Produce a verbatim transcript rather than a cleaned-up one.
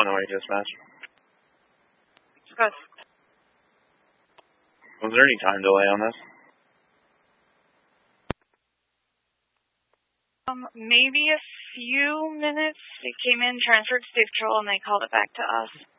On the way, dispatch. Good. Was there any time delay on this? Um, maybe a few minutes. They came in, transferred to state patrol, and they called it back to us.